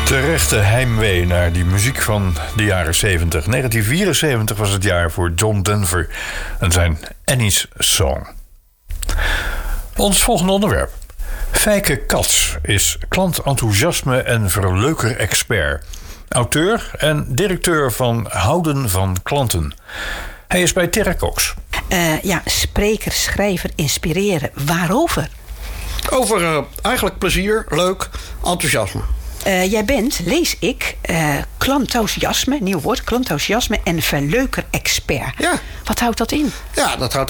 Terechte heimwee naar die muziek van de jaren 70. 1974 was het jaar voor John Denver en zijn Annie's Song. Ons volgende onderwerp. Fijke Cats is klantenthousiasme en verleuker-expert. Auteur en directeur van Houden van Klanten. Hij is bij Terracox. Spreker, schrijver, inspireren. Waarover? Over eigenlijk plezier, leuk, enthousiasme. Jij bent, lees ik, klantenthousiasme, nieuw woord, klantenthousiasme en verleuker-expert. Ja. Wat houdt dat in? Ja, dat houdt